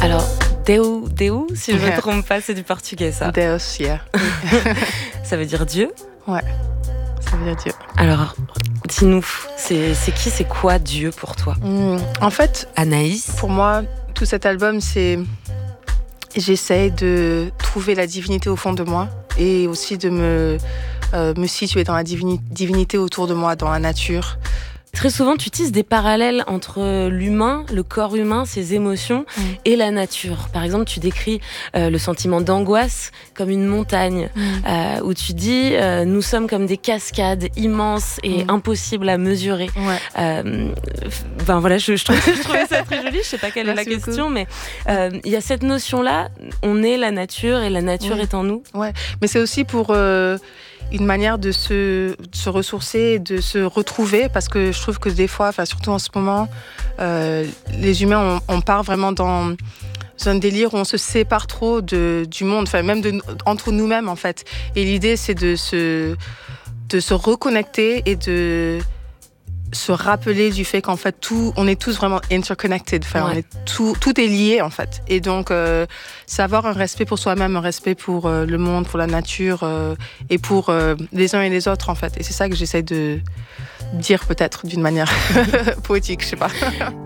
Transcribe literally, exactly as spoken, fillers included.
Alors, Deu, Deu, si je ne me trompe pas, c'est du portugais, ça. Deus, yeah. Ça veut dire Dieu? Ouais, ça veut dire Dieu. Alors, dis-nous, c'est, c'est qui, c'est quoi Dieu pour toi? Mmh. En fait, Anaïs, pour moi, tout cet album, c'est... J'essaie de trouver la divinité au fond de moi et aussi de me, euh, me situer dans la divini- divinité autour de moi, dans la nature. très souvent, tu utilises des parallèles entre l'humain, le corps humain, ses émotions Mm. et la nature. Par exemple, tu décris euh, le sentiment d'angoisse comme une montagne, Mm. euh, où tu dis euh, nous sommes comme des cascades immenses et Mm. impossibles à mesurer. Ouais. Euh, ben voilà, je, je, trouvais, je trouvais ça très joli. Je sais pas quelle Merci est la beaucoup. question, mais euh, il y a cette notion-là. On est la nature et la nature Oui. est en nous. Ouais, mais c'est aussi pour euh, une manière de se, de se ressourcer, de se retrouver, parce que je trouve que des fois, enfin, surtout en ce moment, euh, les humains, on, on part vraiment dans un délire où on se sépare trop de, du monde, enfin, même de, entre nous-mêmes, en fait. Et l'idée, c'est de se, de se reconnecter et de se rappeler du fait qu'en fait tout, on est tous vraiment interconnected, enfin, Ouais. on est tout, tout est lié en fait. Et donc euh, c'est avoir un respect pour soi-même, un respect pour euh, le monde, pour la nature euh, et pour euh, les uns et les autres en fait. Et c'est ça que j'essaie de dire peut-être d'une manière poétique, je sais pas.